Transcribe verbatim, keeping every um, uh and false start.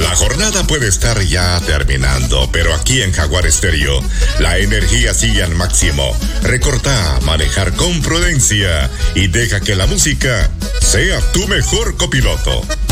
La jornada puede estar ya terminando, pero aquí en Jaguar Stereo, la energía sigue al máximo. Recorta, manejar con prudencia y deja que la música sea tu mejor copiloto.